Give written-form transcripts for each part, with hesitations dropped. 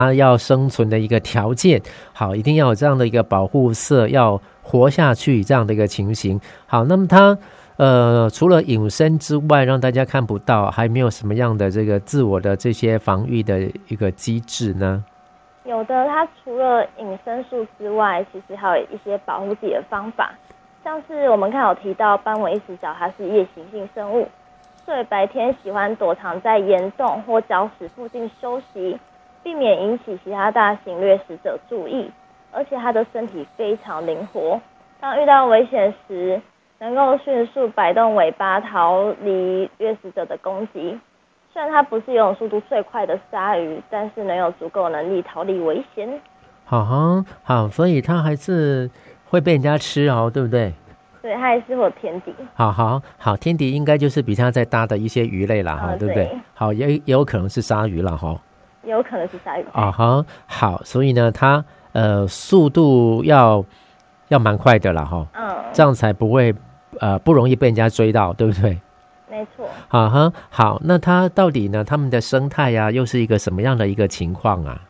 它要生存的一个条件。好，一定要有这样的一个保护色，要活下去这样的一个情形。好，那么它除了隐身之外，让大家看不到，还没有什么样的这个自我的这些防御的一个机制呢？ 有的，它除了隐身术之外，其实还有一些保护自己的方法，像是我们看有提到斑纹异食角，它是夜行性生物，所以白天喜欢躲藏在岩洞或礁石附近休息，避免引起其他大型掠食者注意，而且它的身体非常灵活，当遇到危险时能够迅速摆动尾巴逃离掠食者的攻击。虽然它不是游泳速度最快的鲨鱼，但是能有足够能力逃离危险。 好，所以它还是会被人家吃哦，对不对？ 对，它还是会有天敌。 好，天敌应该就是比它再大的一些鱼类啦，对不对？好，也有可能是鲨鱼啦， 也有可能是鲨鱼。 好，所以呢，它速度要蛮快的啦，这样才不会不容易被人家追到，对不对？ 没错。 好，那它到底呢？它们的生态啊，又是一个什么样的一个情况啊？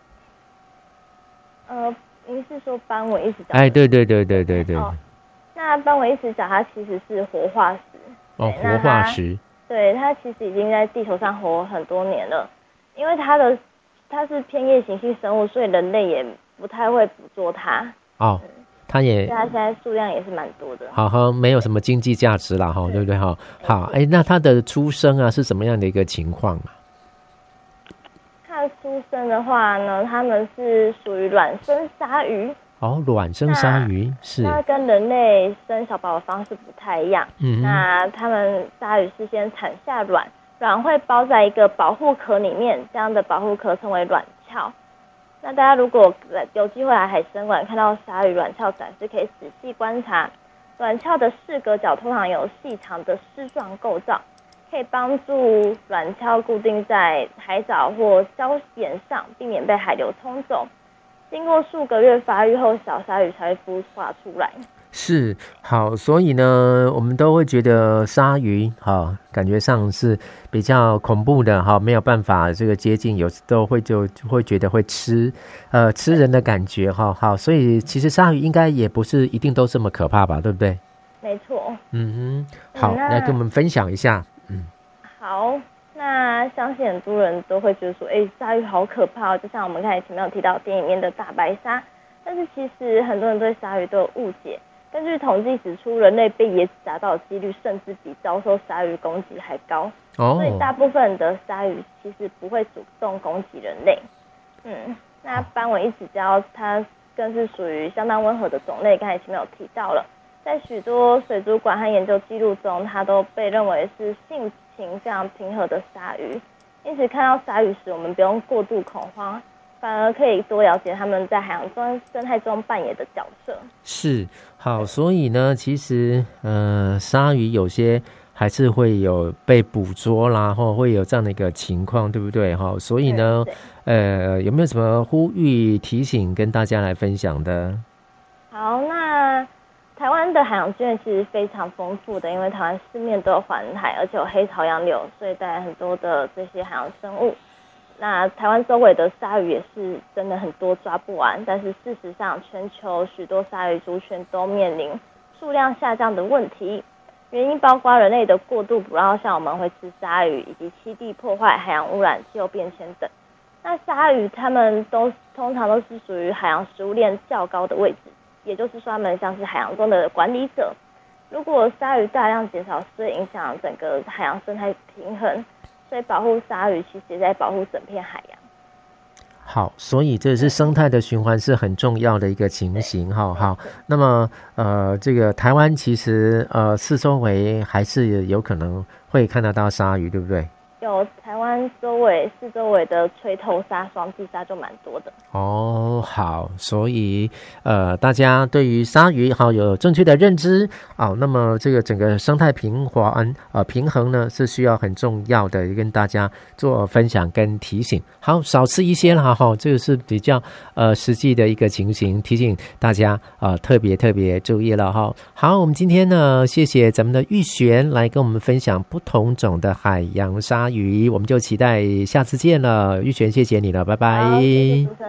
您是说斑纹异食角？ 对。 那斑纹异食角它其实是活化石。 活化石。对， 它其实已经在地球上活很多年了，因为它是偏夜行性生物，所以人类也不太会捕捉它。它现在数量也是蛮多的。 没有什么经济价值啦，对不对？好，那它的出生啊是什么样的一个情况啊？ 它的出生的话呢，它们是属于卵生鲨鱼。 卵生鲨鱼是。 那跟人类生小宝的方式不太一样。那它们鲨鱼是先产下卵，卵会包在一个保护壳里面，这样的保护壳称为卵鞘。那大家如果有机会来海参馆看到鲨鱼卵鞘展示，可以仔细观察，卵鞘的视隔角通常有细长的丝状构造，可以帮助卵鞘固定在海藻或礁岩上，避免被海流冲走。经过数个月发育后，小鲨鱼才会孵化出来。 是，好，所以呢，我们都会觉得鲨鱼感觉上是比较恐怖的没有办法这个接近，有时都会就会觉得会吃人的感觉好，所以其实鲨鱼应该也不是一定都这么可怕吧，对不对？ 没错。 好，来跟我们分享一下。 好，那相信很多人都会觉得说，鲨鱼好可怕就像我们刚才前面有提到电影里面的大白鲨，但是其实很多人对鲨鱼都有误解。根据统计指出，人类被野子砸到的几率甚至比遭受鲨鱼攻击还高。所以大部分的鲨鱼其实不会主动攻击人类。那斑纹异食礁它更是属于相当温和的种类，刚才前面有提到了，在许多水族馆和研究记录中，它都被认为是性情非常平和的鲨鱼。因此看到鲨鱼时，我们不用过度恐慌，反而可以多了解他们在海洋生态中扮演的角色。 是，好，所以呢，其实鲨鱼有些还是会有被捕捉啦，或会有这样的一个情况，对不对？所以呢，有没有什么呼吁提醒跟大家来分享的？ 好，那台湾的海洋资源其实非常丰富的，因为台湾四面都有环海，而且有黑潮洋流，所以带来很多的这些海洋生物。那台湾周围的鲨鱼也是真的很多，抓不完，但是事实上全球许多鲨鱼族群都面临数量下降的问题，原因包括人类的过度捕捞，像我们会吃鲨鱼，以及栖地破坏、海洋污染、气候变迁等。那鲨鱼它们通常都是属于海洋食物链较高的位置，也就是说它们像是海洋中的管理者。如果鲨鱼大量减少，是会影响整个海洋生态平衡，所以保护鲨鱼其实也在保护整片海洋。 好，所以这是生态的循环是很重要的一个情形。好，那么这个台湾其实四周围还是有可能会看得到鲨鱼，对不对？ 有，台湾四周围的垂头鲨、双髻鲨就蛮多的。 好，所以大家对于鲨鱼有正确的认知那么这个整个生态平衡呢是需要很重要的，跟大家做分享跟提醒。好，少吃一些啦这个是比较实际的一个情形，提醒大家特别注意了好，我们今天呢谢谢咱们的玉璇来跟我们分享不同种的海洋鲨鱼，我们就期待下次见了。玉璇，谢谢你了，拜拜。